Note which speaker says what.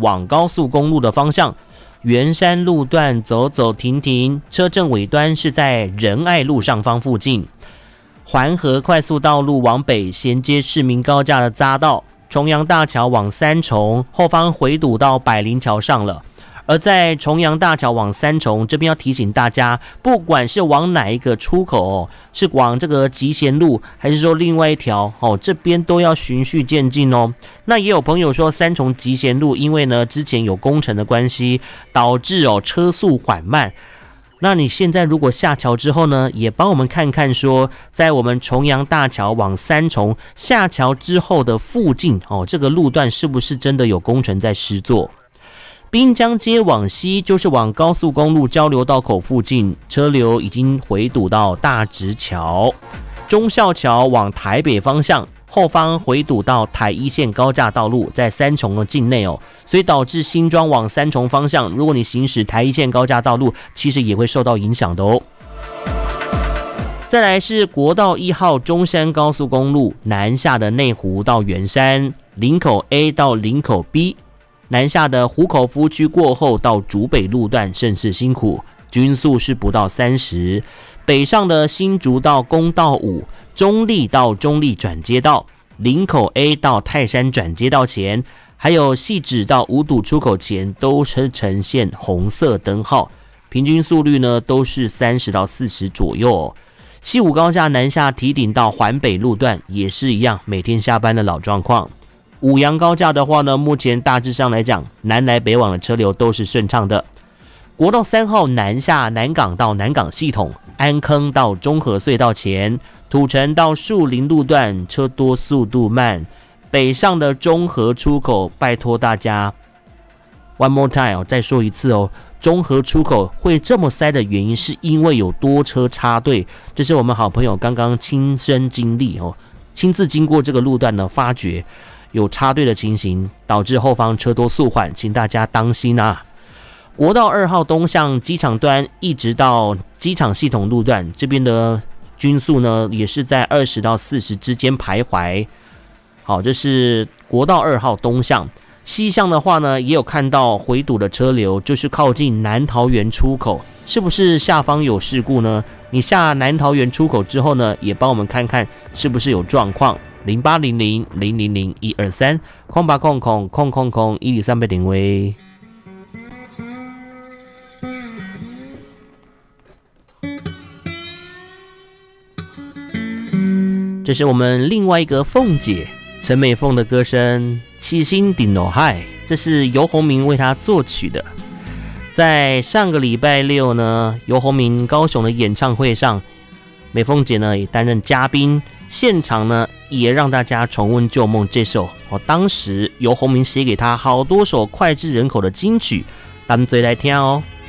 Speaker 1: 往高速公路的方向。圆山路段走走停停，车阵尾端是在仁爱路上方附近。环河快速道路往北衔接市民高架的匝道，重阳大桥往三重后方回堵到百灵桥上了。而在重阳大桥往三重这边要提醒大家，不管是往哪一个出口是往这个集贤路还是说另外一条这边都要循序渐进哦。那也有朋友说三重集贤路因为呢之前有工程的关系，导致车速缓慢。那你现在如果下桥之后呢，也帮我们看看说，在我们重阳大桥往三重下桥之后的附近这个路段是不是真的有工程在施作？滨江街往西就是往高速公路交流道口附近，车流已经回堵到大直桥。忠孝桥往台北方向，后方回堵到台一线高架道路，在三重的境内所以导致新庄往三重方向，如果你行驶台一线高架道路，其实也会受到影响的再来是国道1号中山高速公路南下的内湖到圆山，林口 A 到林口 B。南下的湖口夫区过后到竹北路段甚是辛苦，均速是不到30。北上的新竹到公道5，中立到中立转接道，林口 A 到泰山转接道前，还有汐止到五堵出口前都是呈现红色灯号，平均速率呢都是30到40左右西武高架南下提顶到环北路段也是一样，每天下班的老状况。五杨高架的话呢，目前大致上来讲，南来北往的车流都是顺畅的。国道3号南下南港到南港系统，安坑到中和隧道前，土城到树林路段车多速度慢。北上的中和出口，拜托大家 ，one more time 再说一次中和出口会这么塞的原因，是因为有多车插队，这是我们好朋友刚刚亲身经历亲自经过这个路段呢，发觉有插队的情形，导致后方车多速缓，请大家当心啊！国道2号东向机场端一直到机场系统路段，这边的均速呢也是在20到40之间徘徊。好，这是国道2号东向。西向的话呢，也有看到回堵的车流，就是靠近南桃园出口，是不是下方有事故呢？你下南桃园出口之后呢，也帮我们看看是不是有状况。0800000123空八空空空空空103定位。这是我们另外一个凤姐陈美凤的歌声《七星顶楼海》，这是游鸿明为她作曲的。在上个礼拜六呢，游鸿明高雄的演唱会上，美凤姐呢也担任嘉宾，现场呢也让大家重温旧梦这首当时游鸿明写给她好多首脍炙人口的金曲，咱们追来听